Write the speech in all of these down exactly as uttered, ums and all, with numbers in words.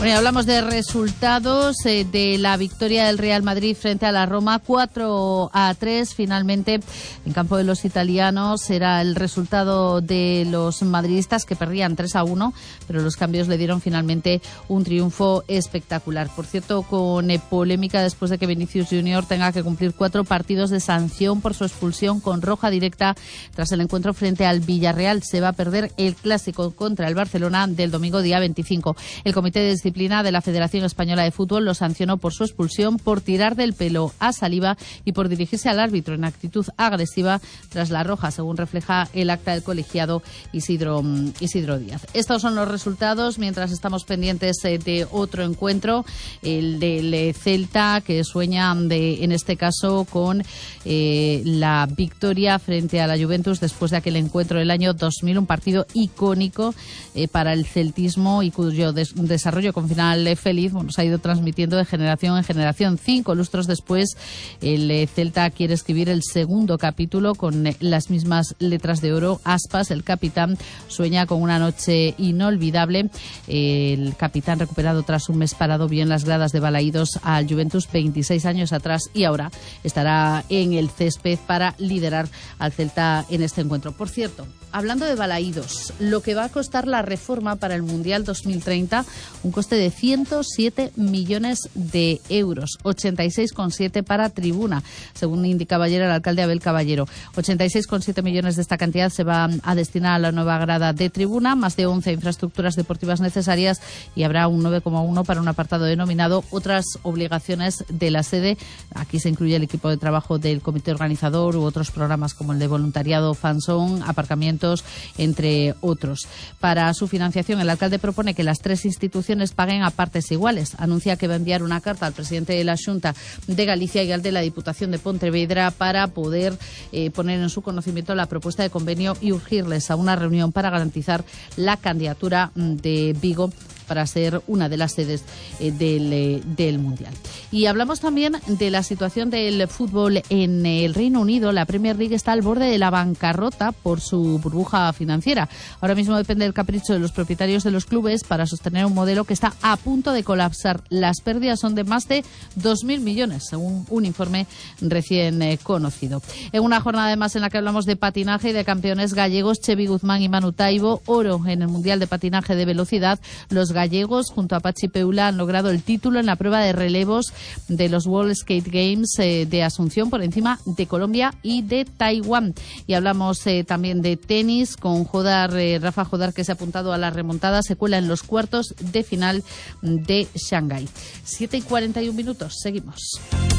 Bueno, y hablamos de resultados eh, de la victoria del Real Madrid frente a la Roma, cuatro a tres. Finalmente, en campo de los italianos, era el resultado de los madridistas, que perdían tres a uno, pero los cambios le dieron finalmente un triunfo espectacular. Por cierto, con eh, polémica después de que Vinicius Junior tenga que cumplir cuatro partidos de sanción por su expulsión con roja directa tras el encuentro frente al Villarreal. Se va a perder el clásico contra el Barcelona del domingo día veinticinco. El Comité de Disciplina de la Federación Española de Fútbol lo sancionó por su expulsión, por tirar del pelo a Saliba y por dirigirse al árbitro en actitud agresiva tras la roja, según refleja el acta del colegiado Isidro, Isidro Díaz. Estos son los resultados, mientras estamos pendientes de otro encuentro, el del Celta, que sueña de, en este caso con eh, la victoria frente a la Juventus después de aquel encuentro del año dos mil, un partido icónico eh, para el celtismo y cuyo des- desarrollo con final feliz bueno, se ha ido transmitiendo de generación en generación. Cinco lustros después, el eh, Celta quiere escribir el segundo capítulo con eh, las mismas letras de oro. Aspas, el capitán, sueña con una noche inolvidable. Eh, el capitán, recuperado tras un mes parado, vio en las gradas de Balaídos al Juventus veintiséis años atrás y ahora estará en el césped para liderar al Celta en este encuentro. Por cierto, hablando de Balaídos, lo que va a costar la reforma para el Mundial dos mil treinta, un coste de ciento siete millones de euros, ochenta y seis coma siete para Tribuna, según indicaba ayer el alcalde Abel Caballero. ochenta y seis coma siete millones de esta cantidad se van a destinar a la nueva grada de Tribuna, más de once infraestructuras deportivas necesarias, y habrá un nueve coma uno para un apartado denominado otras obligaciones de la sede. Aquí se incluye el equipo de trabajo del comité organizador u otros programas como el de voluntariado Fanzone, aparcamientos, entre otros. Para su financiación, el alcalde propone que las tres instituciones paguen a partes iguales. Anuncia que va a enviar una carta al presidente de la Xunta de Galicia y al de la Diputación de Pontevedra para poder eh, poner en su conocimiento la propuesta de convenio y urgirles a una reunión para garantizar la candidatura de Vigo para ser una de las sedes eh, del, eh, del Mundial. Y hablamos también de la situación del fútbol en el Reino Unido. La Premier League está al borde de la bancarrota por su burbuja financiera. Ahora mismo depende del capricho de los propietarios de los clubes para sostener un modelo que está a punto de colapsar. Las pérdidas son de más de dos mil millones, según un informe recién eh, conocido. En una jornada además en la que hablamos de patinaje y de campeones gallegos, Chevi Guzmán y Manu Taibo, oro en el Mundial de Patinaje de Velocidad. Los gallegos, junto a Pachi Peula, han logrado el título en la prueba de relevos de los World Skate Games eh, de Asunción, por encima de Colombia y de Taiwán. Y hablamos eh, también de tenis, con Jodar, eh, Rafa Jodar, que se ha apuntado a la remontada, se cuela en los cuartos de final de Shanghái. siete y cuarenta y un minutos, seguimos.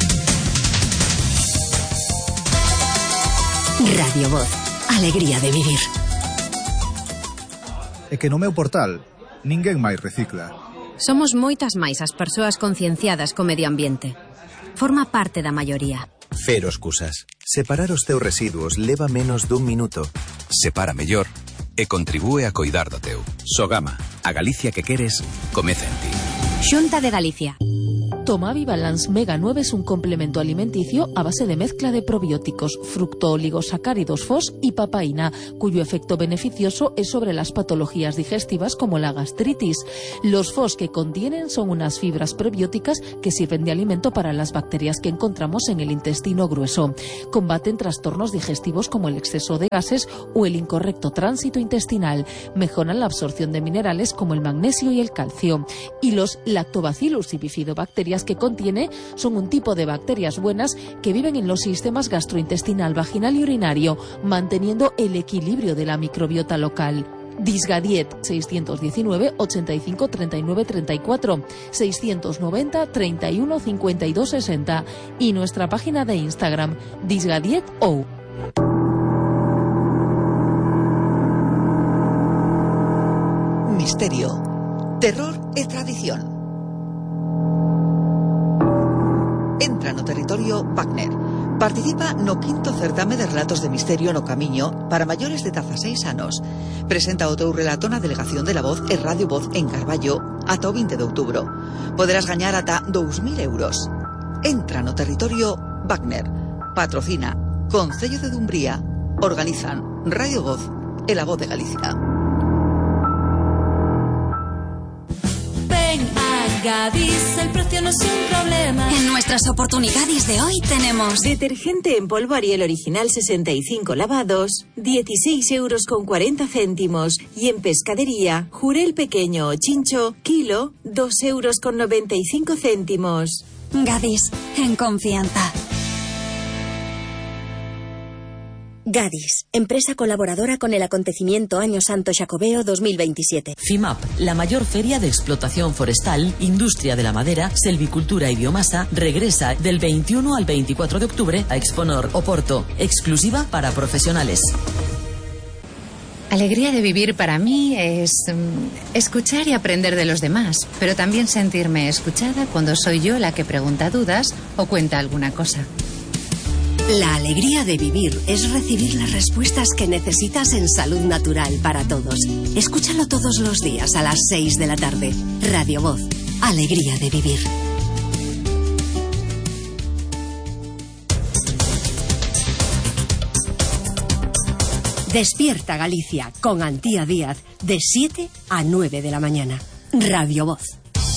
Radio Voz, alegría de vivir. É que no meu portal ninguén máis recicla. Somos moitas máis as persoas concienciadas co medio ambiente. Forma parte da maioría. Cero excusas. Separar os teus residuos leva menos dun minuto. Separa mellor e contribúe a coidar do teu. Sogama, a Galicia que queres, comeza en ti. Xunta de Galicia. Tomavi Balance Mega nueve es un complemento alimenticio a base de mezcla de probióticos, fructooligosacáridos F O S y papaína, cuyo efecto beneficioso es sobre las patologías digestivas como la gastritis. Los F O S que contienen son unas fibras prebióticas que sirven de alimento para las bacterias que encontramos en el intestino grueso. Combaten trastornos digestivos como el exceso de gases o el incorrecto tránsito intestinal. Mejoran la absorción de minerales como el magnesio y el calcio. Y los Lactobacillus y bifidobacterias que contiene son un tipo de bacterias buenas que viven en los sistemas gastrointestinal, vaginal y urinario, manteniendo el equilibrio de la microbiota local. Disgadiet seiscientos diecinueve, ochenta y cinco, treinta y nueve, treinta y cuatro, seiscientos noventa, treinta y uno, cincuenta y dos, sesenta y nuestra página de Instagram disgadieto. Misterio, terror e tradición. Entra no territorio Wagner. Participa no quinto certame de relatos de misterio no Camiño para maiores de dezaseis anos. Presenta o teu relato na Delegación de la Voz e Radio Voz en Carballo ata o vinte de outubro. Poderás gañar ata dous mil euros. Entra no territorio Wagner. Patrocina Concello de Dumbría. Organizan Radio Voz e la Voz de Galicia. Ven a Gadis, el precio no es un problema. En nuestras oportunidades de hoy tenemos detergente en polvo Ariel original sesenta y cinco lavados, dieciséis euros con cuarenta céntimos. Y en pescadería, Jurel pequeño o chincho, kilo, dos euros con noventa y cinco céntimos. Gadis, en confianza. Gadis, empresa colaboradora con el acontecimiento Año Santo Xacobeo dos mil veintisiete. FIMAP, la mayor feria de explotación forestal, industria de la madera, selvicultura y biomasa, regresa del veintiuno al veinticuatro de octubre a Exponor, Oporto, exclusiva para profesionales. Alegría de vivir para mí es um, escuchar y aprender de los demás, pero también sentirme escuchada cuando soy yo la que pregunta dudas o cuenta alguna cosa. La alegría de vivir es recibir las respuestas que necesitas en Salud Natural para Todos. Escúchalo todos los días a las seis de la tarde. Radio Voz. Alegría de vivir. Despierta Galicia con Antía Díaz de siete a nueve de la mañana. Radio Voz.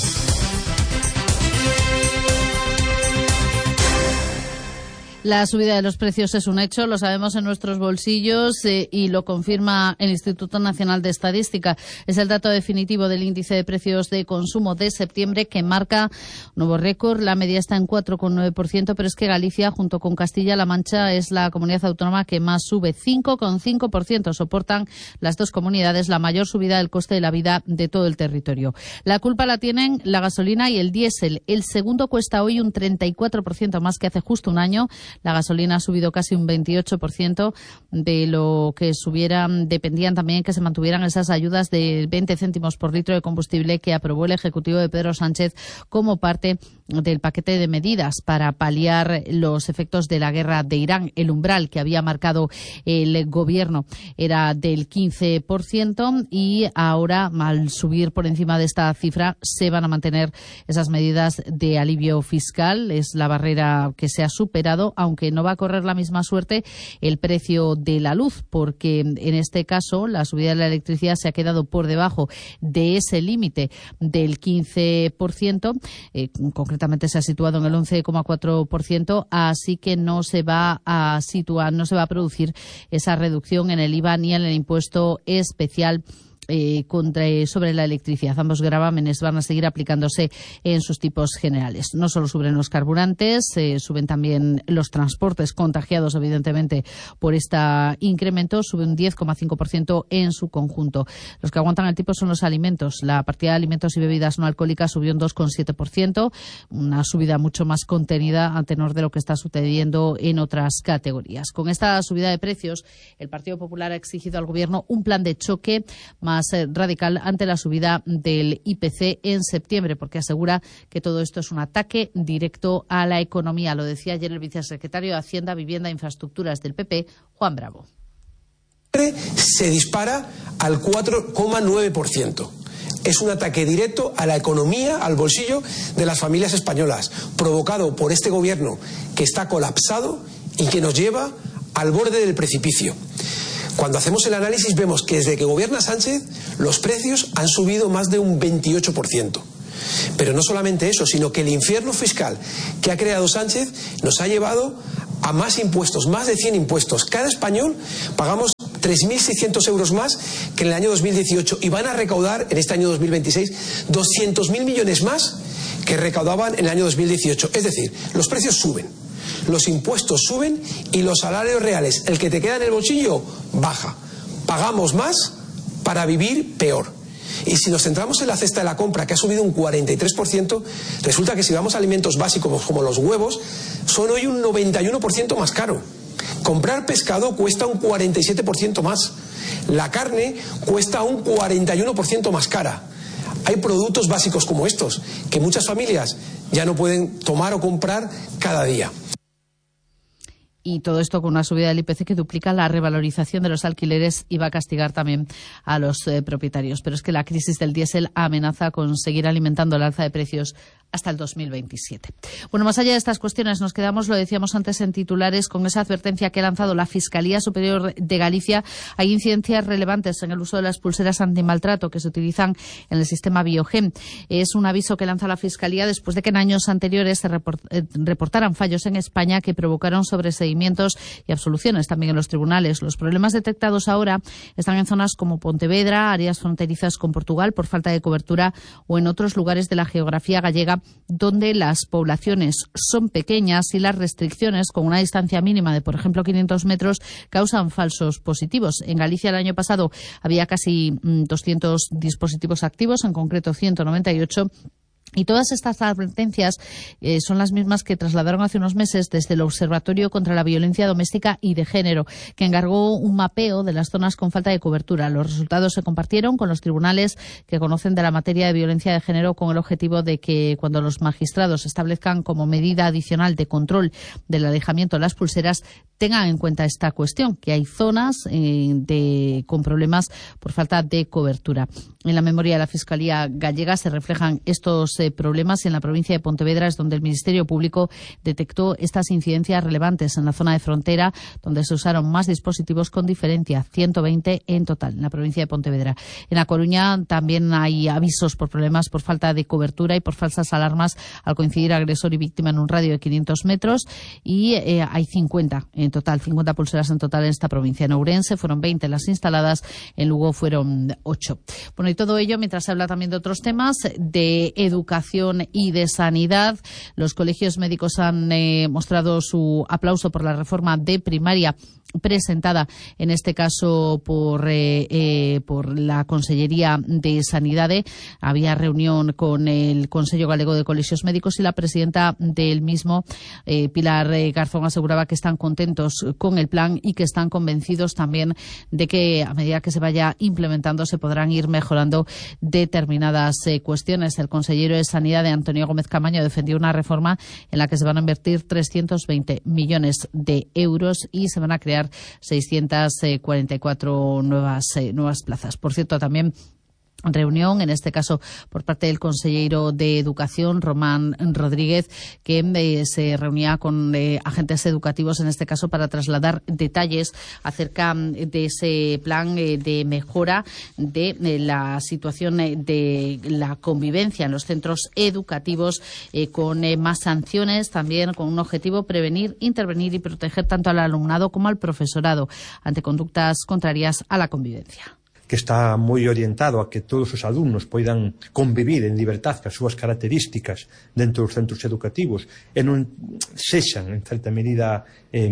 La subida de los precios es un hecho, lo sabemos en nuestros bolsillos eh, y lo confirma el Instituto Nacional de Estadística. Es el dato definitivo del índice de precios de consumo de septiembre que marca un nuevo récord. La media está en cuatro coma nueve por ciento, pero es que Galicia, junto con Castilla-La Mancha, es la comunidad autónoma que más sube. cinco coma cinco por ciento soportan las dos comunidades la mayor subida del coste de la vida de todo el territorio. La culpa la tienen la gasolina y el diésel. El segundo cuesta hoy un treinta y cuatro por ciento más que hace justo un año. La gasolina ha subido casi un veintiocho por ciento de lo que subieran, dependían también que se mantuvieran esas ayudas de veinte céntimos por litro de combustible que aprobó el Ejecutivo de Pedro Sánchez como parte del paquete de medidas para paliar los efectos de la guerra de Irán. El umbral que había marcado el gobierno era del quince por ciento y ahora, al subir por encima de esta cifra, se van a mantener esas medidas de alivio fiscal. Es la barrera que se ha superado, aunque no va a correr la misma suerte el precio de la luz, porque en este caso la subida de la electricidad se ha quedado por debajo de ese límite del quince por ciento, eh, concretamente se ha situado en el once coma cuatro por ciento, así que no se va a situar, no se va a producir esa reducción en el I V A ni en el impuesto especial Eh, contra, sobre la electricidad. Ambos gravámenes van a seguir aplicándose en sus tipos generales. No solo suben los carburantes, eh, suben también los transportes contagiados, evidentemente, por este incremento. Sube un diez coma cinco por ciento en su conjunto. Los que aguantan el tipo son los alimentos. La partida de alimentos y bebidas no alcohólicas subió un dos coma siete por ciento, una subida mucho más contenida a tenor de lo que está sucediendo en otras categorías. Con esta subida de precios, el Partido Popular ha exigido al Gobierno un plan de choque más radical ante la subida del I P C en septiembre, porque asegura que todo esto es un ataque directo a la economía. Lo decía ayer el vicesecretario de Hacienda, Vivienda e Infraestructuras del P P, Juan Bravo. Se dispara al cuatro coma nueve por ciento. Es un ataque directo a la economía, al bolsillo de las familias españolas, provocado por este gobierno que está colapsado y que nos lleva al borde del precipicio. Cuando hacemos el análisis vemos que desde que gobierna Sánchez los precios han subido más de un veintiocho por ciento. Pero no solamente eso, sino que el infierno fiscal que ha creado Sánchez nos ha llevado a más impuestos, más de cien impuestos. Cada español pagamos tres mil seiscientos euros más que en el año dos mil dieciocho y van a recaudar en este año dos mil veintiséis doscientos mil millones más que recaudaban en el año dos mil dieciocho. Es decir, los precios suben. Los impuestos suben y los salarios reales, el que te queda en el bolsillo, baja. Pagamos más para vivir peor. Y si nos centramos en la cesta de la compra, que ha subido un cuarenta y tres por ciento, resulta que si vamos a alimentos básicos como los huevos, son hoy un noventa y uno por ciento más caro. Comprar pescado cuesta un cuarenta y siete por ciento más. La carne cuesta un cuarenta y uno por ciento más cara. Hay productos básicos como estos que muchas familias ya no pueden tomar o comprar cada día. Y todo esto con una subida del I P C que duplica la revalorización de los alquileres y va a castigar también a los eh, propietarios. Pero es que la crisis del diésel amenaza con seguir alimentando el alza de precios hasta el dos mil veintisiete. Bueno, más allá de estas cuestiones, nos quedamos, lo decíamos antes en titulares, con esa advertencia que ha lanzado la Fiscalía Superior de Galicia. Hay incidencias relevantes en el uso de las pulseras antimaltrato que se utilizan en el sistema Biogen. Es un aviso que lanza la Fiscalía después de que en años anteriores se report, eh, reportaran fallos en España que provocaron sobreseimientos y absoluciones también en los tribunales. Los problemas detectados ahora están en zonas como Pontevedra, áreas fronterizas con Portugal por falta de cobertura, o en otros lugares de la geografía gallega donde las poblaciones son pequeñas y las restricciones, con una distancia mínima de, por ejemplo, quinientos metros, causan falsos positivos. En Galicia el año pasado había casi doscientos dispositivos activos, en concreto ciento noventa y ocho. Y todas estas advertencias eh, son las mismas que trasladaron hace unos meses desde el Observatorio contra la Violencia Doméstica y de Género, que encargó un mapeo de las zonas con falta de cobertura. Los resultados se compartieron con los tribunales que conocen de la materia de violencia de género, con el objetivo de que cuando los magistrados establezcan como medida adicional de control del alejamiento de las pulseras, tengan en cuenta esta cuestión, que hay zonas eh, de, con problemas por falta de cobertura. En la memoria de la Fiscalía gallega se reflejan estos eh, problemas. En la provincia de Pontevedra es donde el Ministerio Público detectó estas incidencias relevantes en la zona de frontera, donde se usaron más dispositivos con diferencia, ciento veinte en total, en la provincia de Pontevedra. En La Coruña también hay avisos por problemas por falta de cobertura y por falsas alarmas al coincidir agresor y víctima en un radio de quinientos metros, y eh, hay cincuenta en total, cincuenta pulseras en total en esta provincia. En Ourense fueron veinte las instaladas, en Lugo fueron ocho. Bueno, y todo ello mientras se habla también de otros temas, de educación y de sanidad. Los colegios médicos han eh, mostrado su aplauso por la reforma de primaria presentada en este caso por eh, eh, por la Consellería de Sanidade. Había reunión con el Consello Galego de Colegios Médicos y la presidenta del mismo, eh, Pilar eh, Garzón, aseguraba que están contentos con el plan y que están convencidos también de que a medida que se vaya implementando se podrán ir mejorando determinadas eh, cuestiones. El consejero de Sanidade, Antonio Gómez Camaño, defendió una reforma en la que se van a invertir trescientos veinte millones de euros y se van a crear seiscientas cuarenta y cuatro nuevas, eh, nuevas plazas. Por cierto, también reunión, en este caso por parte del consejero de Educación, Román Rodríguez, que eh, se reunía con eh, agentes educativos, en este caso para trasladar detalles acerca de ese plan eh, de mejora de eh, la situación eh, de la convivencia en los centros educativos, eh, con eh, más sanciones, también con un objetivo: prevenir, intervenir y proteger tanto al alumnado como al profesorado ante conductas contrarias a la convivencia. Que está moi orientado a que todos os alumnos poidan convivir en liberdad cas súas características dentro dos centros educativos e non sexan, en certa medida, eh,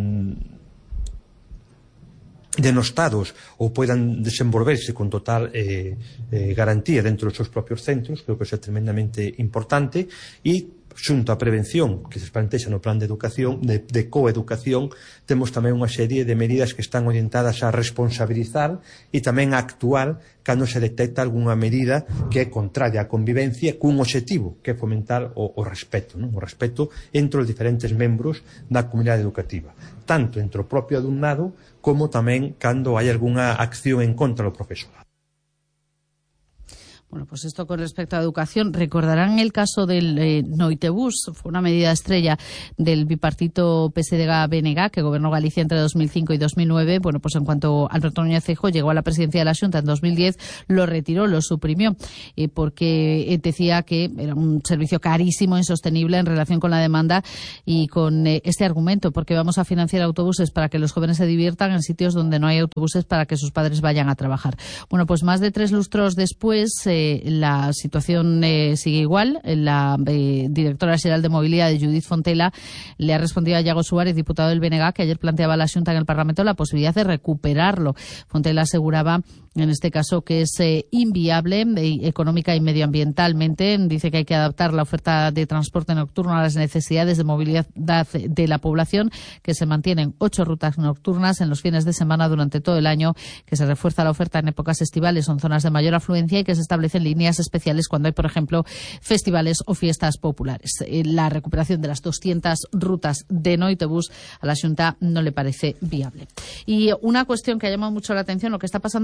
denostados ou poidan desenvolverse con total eh, eh, garantía dentro dos seus propios centros. Creo que isso é tremendamente importante, e xunto á prevención que se plantexa no plan de educación, de, de coeducación, temos tamén unha serie de medidas que están orientadas a responsabilizar e tamén a actuar cando se detecta algunha medida que é contraria á convivencia, cun objetivo que é fomentar o, o respeto, non? O respeto entre os diferentes membros da comunidade educativa, tanto entre o propio alumnado como tamén cando hai algunha acción en contra do profesor. Bueno, pues esto con respecto a educación. Recordarán el caso del eh, Noitebus. Fue una medida estrella del bipartito P S D G B N G que gobernó Galicia entre dos mil cinco y dos mil nueve. Bueno, pues en cuanto Alberto Núñez Feijóo llegó a la presidencia de la Xunta en dos mil diez, lo retiró, lo suprimió, eh, porque eh, decía que era un servicio carísimo, insostenible en relación con la demanda, y con eh, este argumento: porque vamos a financiar autobuses para que los jóvenes se diviertan en sitios donde no hay autobuses para que sus padres vayan a trabajar. Bueno, pues más de tres lustros después, eh, la situación eh, sigue igual. La eh, directora general de Movilidad, de Judith Fontela, le ha respondido a Iago Suárez, diputado del B N G, que ayer planteaba a la Xunta en el Parlamento la posibilidad de recuperarlo. Fontela aseguraba, en este caso, que es eh, inviable eh, económica y medioambientalmente. Dice que hay que adaptar la oferta de transporte nocturno a las necesidades de movilidad de la población, que se mantienen ocho rutas nocturnas en los fines de semana durante todo el año, que se refuerza la oferta en épocas estivales o en zonas de mayor afluencia, y que se establecen líneas especiales cuando hay, por ejemplo, festivales o fiestas populares. Eh, la recuperación de las doscientas rutas de Noitebus a la Xunta no le parece viable. Y una cuestión que ha llamado mucho la atención, lo que está pasando en el cuartel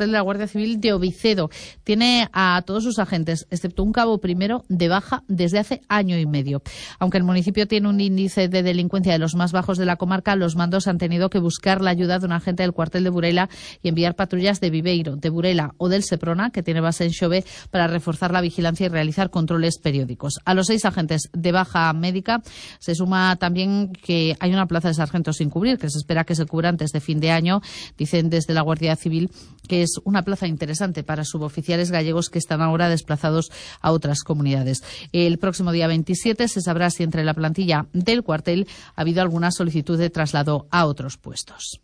cuartel de la Guardia Civil de Ovicedo. Tiene a todos sus agentes, excepto un cabo primero, de baja desde hace año y medio. Aunque el municipio tiene un índice de delincuencia de los más bajos de la comarca, los mandos han tenido que buscar la ayuda de un agente del cuartel de Burela y enviar patrullas de Viveiro, de Burela o del Seprona, que tiene base en Xove, para reforzar la vigilancia y realizar controles periódicos. A los seis agentes de baja médica se suma también que hay una plaza de sargento sin cubrir, que se espera que se cubra antes de fin de año. Dicen desde la Guardia Civil que es una plaza interesante para suboficiales gallegos que están ahora desplazados a otras comunidades. El próximo día veintisiete se sabrá si entre la plantilla del cuartel ha habido alguna solicitud de traslado a otros puestos.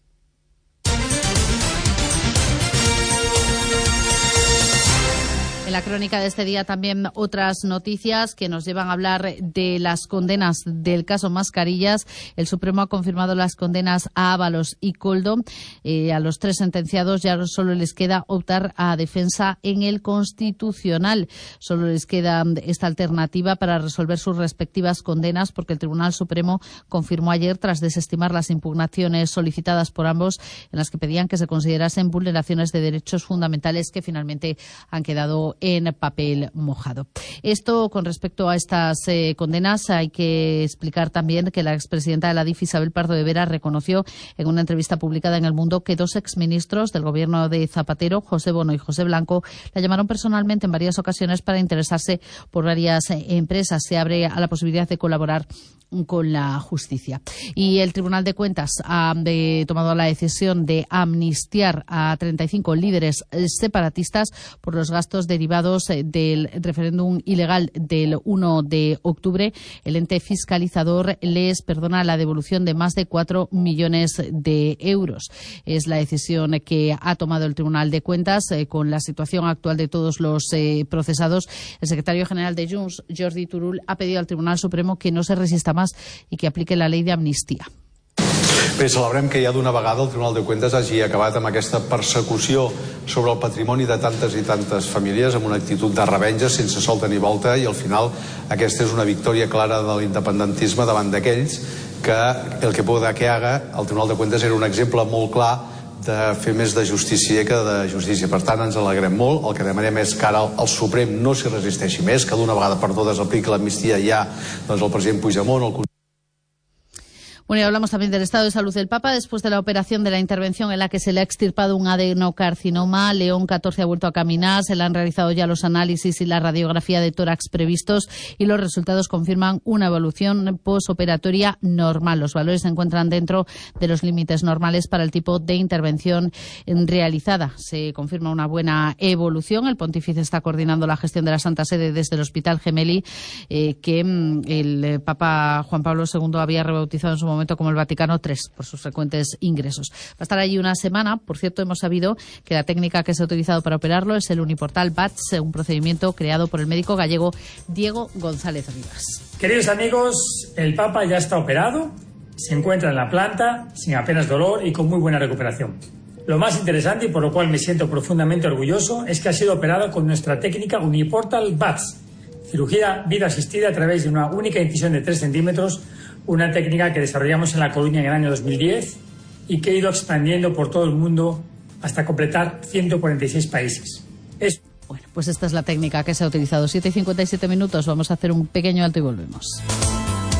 En la crónica de este día también otras noticias que nos llevan a hablar de las condenas del caso Mascarillas. El Supremo ha confirmado las condenas a Ábalos y Koldo. Eh, a los tres sentenciados ya solo les queda optar a defensa en el Constitucional. Solo les queda esta alternativa para resolver sus respectivas condenas, porque el Tribunal Supremo confirmó ayer, tras desestimar las impugnaciones solicitadas por ambos, en las que pedían que se considerasen vulneraciones de derechos fundamentales, que finalmente han quedado en papel mojado. Esto con respecto a estas eh, condenas. Hay que explicar también que la expresidenta de la D I F, Isabel Pardo de Vera, reconoció en una entrevista publicada en El Mundo que dos exministros del gobierno de Zapatero, José Bono y José Blanco, la llamaron personalmente en varias ocasiones para interesarse por varias eh, empresas. Se abre a la posibilidad de colaborar con la justicia. Y el Tribunal de Cuentas ha de, tomado la decisión de amnistiar a treinta y cinco líderes separatistas por los gastos derivados del referéndum ilegal del uno de octubre. El ente fiscalizador les perdona la devolución de más de cuatro millones de euros. Es la decisión que ha tomado el Tribunal de Cuentas eh, con la situación actual de todos los eh, procesados. El secretario general de Junts, Jordi Turull, ha pedido al Tribunal Supremo que no se resista más i que apliqui la llei d'amnistia. Bé, celebrem que ja d'una vegada el Tribunal de Cuentas hagi acabat amb aquesta persecució sobre el patrimoni de tantes i tantes famílies, amb una actitud de revenja sense solta ni volta, i al final aquesta és una victòria clara de l'independentisme davant d'aquells que el que pueda que haga. El Tribunal de Cuentas era un exemple molt clar de fer més de justícia que de justícia. Per tant, ens alegrem molt. El que demanem és que ara el Suprem no s'hi resisteixi més, que d'una vegada per totes apliqui l'amnistia ja doncs, el president Puigdemont, el Bueno, y hablamos también del estado de salud del Papa después de la operación de la intervención en la que se le ha extirpado un adenocarcinoma. León catorce ha vuelto a caminar, se le han realizado ya los análisis y la radiografía de tórax previstos y los resultados confirman una evolución posoperatoria normal. Los valores se encuentran dentro de los límites normales para el tipo de intervención realizada. Se confirma una buena evolución. El pontífice está coordinando la gestión de la Santa Sede desde el Hospital Gemelli, eh, que el Papa Juan Pablo segundo había rebautizado en su momento como el Vaticano tres por sus frecuentes ingresos. Va a estar allí una semana. Por cierto, hemos sabido que la técnica que se ha utilizado para operarlo es el uniportal B A T S, un procedimiento creado por el médico gallego Diego González Rivas. Queridos amigos, el Papa ya está operado, se encuentra en la planta sin apenas dolor y con muy buena recuperación. Lo más interesante, y por lo cual me siento profundamente orgulloso, es que ha sido operado con nuestra técnica uniportal B A T S, cirugía vida asistida a través de una única incisión de tres centímetros, una técnica que desarrollamos en La Coruña en el año dos mil diez y que he ido expandiendo por todo el mundo hasta completar ciento cuarenta y seis países. Es... Bueno, pues esta es la técnica que se ha utilizado. siete y cincuenta y siete minutos, vamos a hacer un pequeño alto y volvemos.